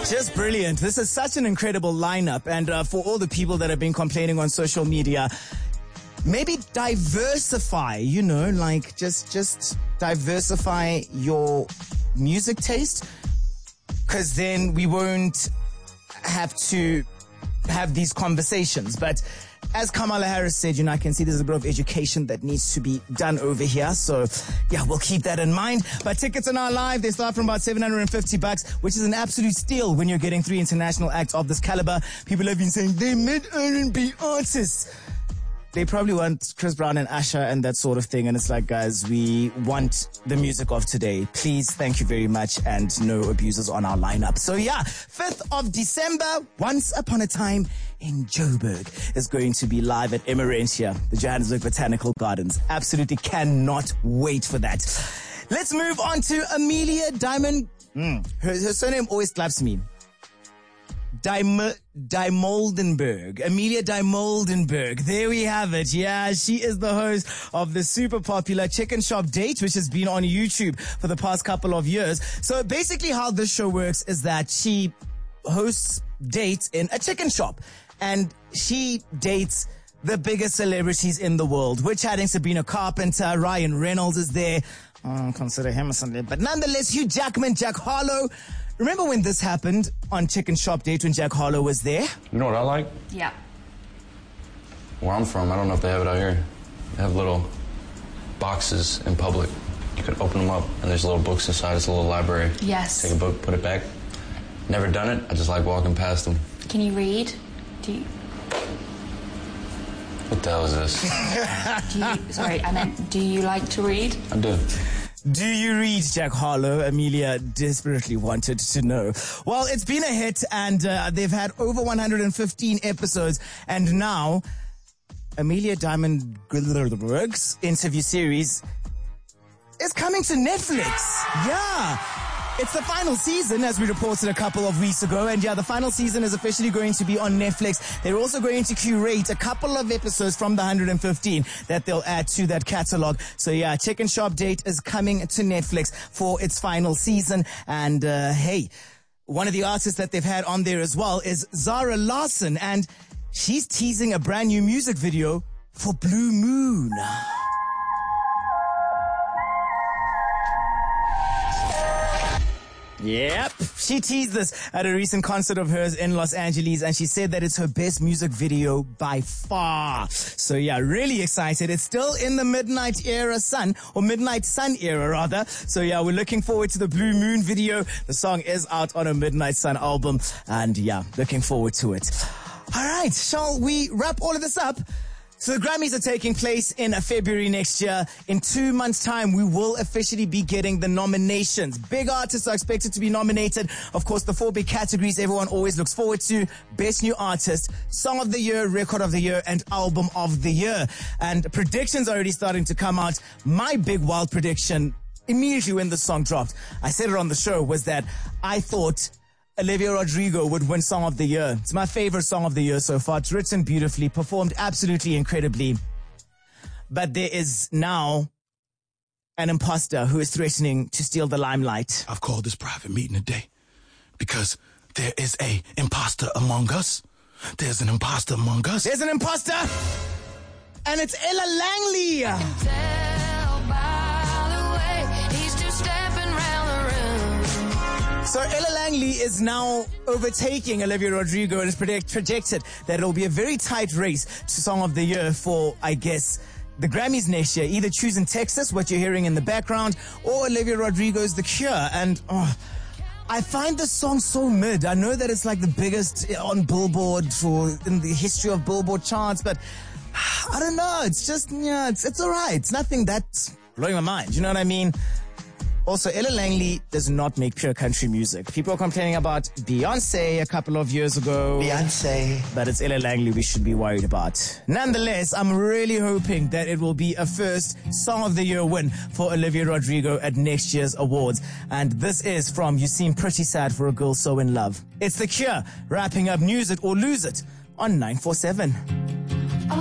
Just brilliant. This is such an incredible lineup. And for all the people that have been complaining on social media, maybe diversify, just diversify your music taste. Because then we won't have to have these conversations. But as Kamala Harris said, I can see there's a bit of education that needs to be done over here. So, yeah, we'll keep that in mind. But tickets are now live. They start from about $750, which is an absolute steal when you're getting 3 international acts of this caliber. People have been saying they mid R&B artists. They probably want Chris Brown and Usher and that sort of thing. And it's like, guys, we want the music of today. Please, thank you very much. And no abusers on our lineup. So yeah, 5th of December, Once Upon a Time in Joburg is going to be live at Emerentia, the Johannesburg Botanical Gardens. Absolutely cannot wait for that. Let's move on to Amelia Diamond. Her surname always slaps me. Dimoldenberg. Amelia Dimoldenberg. There we have it. Yeah, she is the host of the super popular Chicken Shop Date, which has been on YouTube for the past couple of years. So basically how this show works is that she hosts dates in a chicken shop and she dates the biggest celebrities in the world. We're chatting Sabrina Carpenter, Ryan Reynolds is there. Consider him a celeb. But nonetheless, Hugh Jackman, Jack Harlow. Remember when this happened on Chicken Shop Date when Jack Harlow was there? You know what I like? Yeah. Where I'm from, I don't know if they have it out here. They have little boxes in public. You can open them up, and there's little books inside. It's a little library. Yes. Take a book, put it back. Never done it. I just like walking past them. Can you read? Do you... What the hell is this? Do you like to read? I do. Do you read, Jack Harlow? Amelia desperately wanted to know. Well, it's been a hit, and they've had over 115 episodes, and now Amelia Diamond-Berg's interview series is coming to Netflix. Yeah. It's the final season, as we reported a couple of weeks ago. And yeah, the final season is officially going to be on Netflix. They're also going to curate a couple of episodes from the 115 that they'll add to that catalog. So yeah, Chicken Shop Date is coming to Netflix for its final season. And hey, one of the artists that they've had on there as well is Zara Larsson. And she's teasing a brand new music video for Blue Moon. Yep. She teased this at a recent concert of hers in Los Angeles, and she said that it's her best music video by far. So yeah, really excited. It's still in the Midnight Sun era rather. So yeah, we're looking forward to the Blue Moon video. The song is out on a Midnight Sun album, and yeah, looking forward to it. All right, shall we wrap all of this up? So the Grammys are taking place in February next year. In 2 months' time, we will officially be getting the nominations. Big artists are expected to be nominated. Of course, the 4 big categories everyone always looks forward to: Best New Artist, Song of the Year, Record of the Year, and Album of the Year. And predictions are already starting to come out. My big wild prediction, immediately when the song dropped, I said it on the show, was that I thought Olivia Rodrigo would win Song of the Year. It's my favorite Song of the Year so far. It's written beautifully, performed absolutely incredibly. But there is now an imposter who is threatening to steal the limelight. I've called this private meeting today because there is a imposter among us. There's an imposter among us. There's an imposter, and it's Ella Langley. So Ella Langley is now overtaking Olivia Rodrigo, and it's projected that it'll be a very tight race to Song of the Year for, I guess, the Grammys next year. Either Choosing Texas, what you're hearing in the background, or Olivia Rodrigo's The Cure. And I find this song so mid. I know that it's like the biggest on Billboard or in the history of Billboard charts, but I don't know. It's just, yeah, it's all right. It's nothing that's blowing my mind. You know what I mean? Also, Ella Langley does not make pure country music. People are complaining about Beyonce a couple of years ago. But it's Ella Langley we should be worried about. Nonetheless, I'm really hoping that it will be a first Song of the Year win for Olivia Rodrigo at next year's awards. And this is from You Seem Pretty Sad for a Girl So in Love. It's The Cure, wrapping up News It or Lose It on 947.